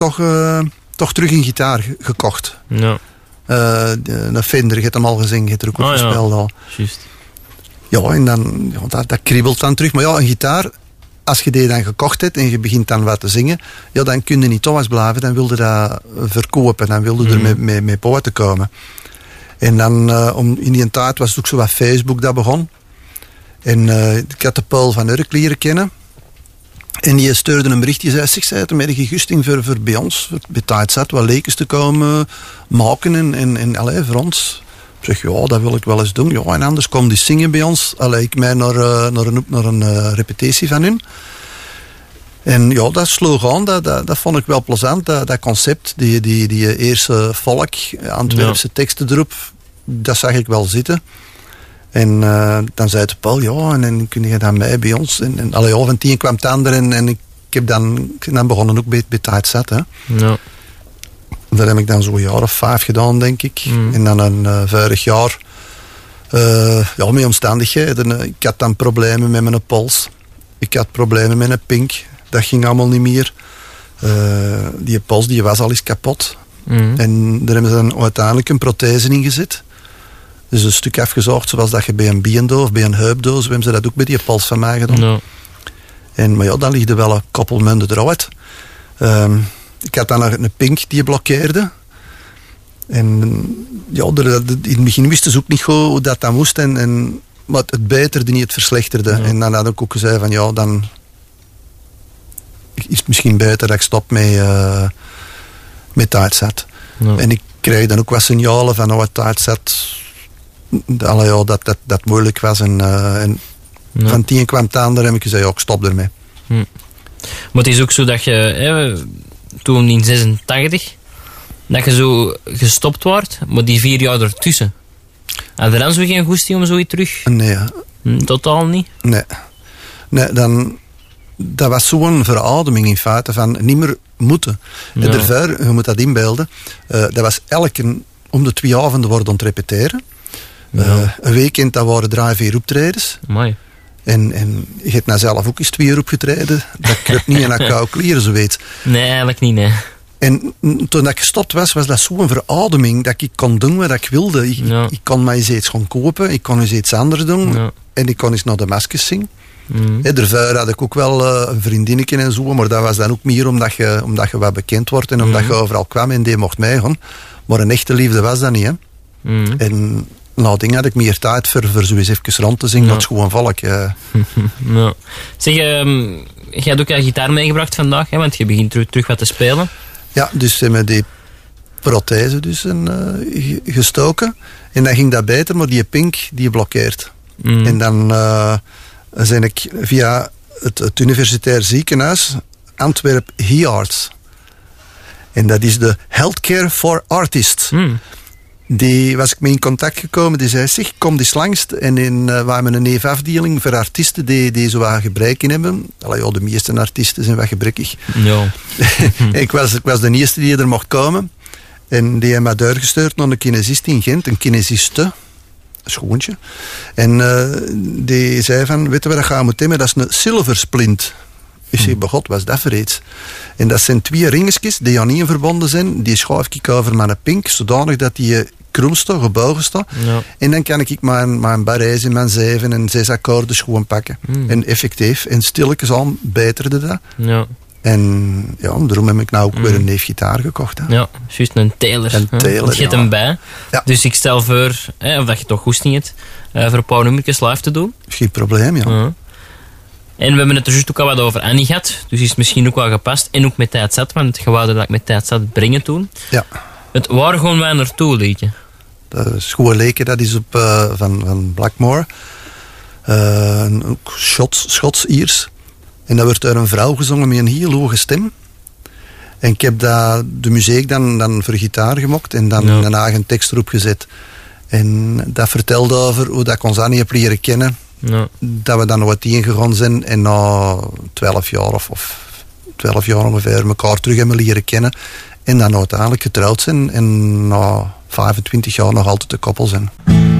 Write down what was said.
toch terug een gitaar gekocht. Ja. Een Fender, je hebt hem al gezien, je hebt er ook op gespeeld al. Juist. Ja, en dan, dat kriebelt dan terug. Maar ja, een gitaar, als je die dan gekocht hebt en je begint dan wat te zingen, ja, dan kun je niet thuis blijven, dan wilde dat verkopen, dan wilde er mee buiten komen. En dan, in die tijd was het ook zo wat Facebook dat begon. En ik had de Paul van Urk leren kennen. En die stuurde een bericht, die zei, heb je gusting voor bij ons, bij Tijdsat, wat lekens te komen maken en allee, voor ons. Ik zeg, ja, dat wil ik wel eens doen. Ja, en anders kwam die zingen bij ons. Allee, ik mij naar een repetitie van hun. En ja, dat sloeg aan, dat vond ik wel plezant, dat concept, die eerste volk, Antwerpse teksten erop, dat zag ik wel zitten. En dan zei de Paul, ja, en kun je dan mee bij ons? En van 10 kwam het ander en ik heb dan begonnen ook bij Tijdsat, hè. Ja. Dat heb ik dan zo'n jaar of 5 gedaan, denk ik. En dan een 5 jaar, met omstandigheden. Ik had dan problemen met mijn pols. Ik had problemen met een pink. Dat ging allemaal niet meer. Die pols die was al eens kapot. En daar hebben ze dan uiteindelijk een prothese in gezet. Dus een stuk afgezocht, zoals dat je bij een biendoos of bij een heupdoos, hebben ze dat ook bij die pols van mij gedaan. No. Maar ja, dan ligt er wel een koppel munden eruit. Ik had dan een pink die blokkeerde. En ja, in het begin wisten ze ook niet goed hoe dat dan moest. Maar het beterde niet, het verslechterde. Ja. En dan had ik ook gezegd van ja, dan is het misschien beter dat ik stop met Tijdsat. Ja. En ik kreeg dan ook wat signalen van het Tijdsat dat moeilijk was. En van 10 kwam het aan, daar heb ik gezegd, ja, ik stop ermee. Maar het is ook zo dat je, toen in 86, dat je zo gestopt wordt, maar die 4 jaar ertussen. Had je dan zo geen goesting om zoiets terug? Nee. Totaal niet? Nee, dat was zo'n verademing in feite, van niet meer moeten. Ja. En daarvoor, je moet dat inbeelden, dat was om de 2 avonden worden repeteren. Ja. Een weekend, dat waren 3-4 optredens. Amai. En je hebt nou zelf ook eens 2 uur opgetreden. Dat kruipt niet en dat kou kleren, zo weet. Nee, eigenlijk niet, nee. En toen ik gestopt was dat zo'n verademing dat ik kon doen wat ik wilde. Ik kon mij eens iets gaan kopen, ik kon eens iets anders doen. En ik kon eens naar de maskers zingen. Daarvoor had ik ook wel een vriendinnetje en zo, maar dat was dan ook meer omdat je wat bekend wordt en omdat je overal kwam en die mocht meegaan. Maar een echte liefde was dat niet, hè. En dingen had ik meer tijd voor zo eens even rond te zingen, dat is gewoon volk. Ja. Zeg, je had ook je gitaar meegebracht vandaag, hè, want je begint terug wat te spelen. Ja, dus ze hebben die prothese dus gestoken. En dan ging dat beter, maar die pink, die blokkeert. En dan ben ik via het Universitair Ziekenhuis Antwerp HeArts. En dat is de Healthcare for Artists. Die was ik mee in contact gekomen. Die zei, zeg, kom eens langs. En we hebben een neefafdeling voor artiesten die zo wat gebreken hebben. De meeste artiesten zijn wat gebrekkig. Ja. ik was de eerste die er mocht komen. En die heeft mij doorgestuurd naar een kinesist in Gent. Een kinesiste. Een schoontje. En die zei van, weet je wat je moet hebben? Dat is een silversplint. Ik zeg, god, wat is dat voor iets? En dat zijn 2 ringetjes die aan één verbonden zijn. Die schuif ik over met een pink, zodanig dat die krom staat, gebogen staat. Ja. En dan kan ik mijn barrés en mijn 7 en 6 akkoorden gewoon pakken. En effectief, en stilletjes aan, beterde dat. Ja. En ja, daarom heb ik nou ook weer een neefgitaar gekocht. Hè. Ja, juist een Taylor. Je hebt hem bij. Ja. Dus ik stel voor, of dat je toch goesting hebt, voor een paar nummertjes live te doen. Geen probleem, ja. En we hebben het er juist ook al wat over Annie gehad. Dus is het misschien ook wel gepast. En ook met Tijdsat, want je wou dat ik met Tijdsat brengen toen. Ja. Waar gaan wij naartoe, liedje? Dat is gewoon leken, dat is van Blackmore. Schots-Iers. En dat wordt door een vrouw gezongen met een heel hoge stem. En ik heb de muziek dan voor gitaar gemokt en dan een eigen tekst erop gezet. En dat vertelde over hoe dat ik ons Annie heb leren kennen. Ja. Dat we dan nog wat ingegaan zijn en na 12 jaar of 12 jaar ongeveer elkaar terug hebben leren kennen. En dan uiteindelijk getrouwd zijn en na 25 jaar nog altijd een koppel zijn.